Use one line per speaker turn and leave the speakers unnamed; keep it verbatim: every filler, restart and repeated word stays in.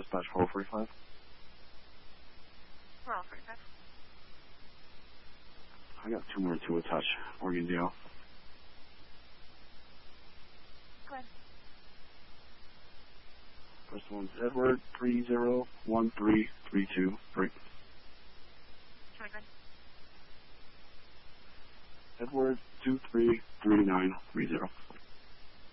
dispatch four forty-five.
four forty-five.
I got two more to attach. Oregon Jail.
Go ahead.
First one's Edward three zero one three three two three.
Two again.
Edward two three three nine three zero.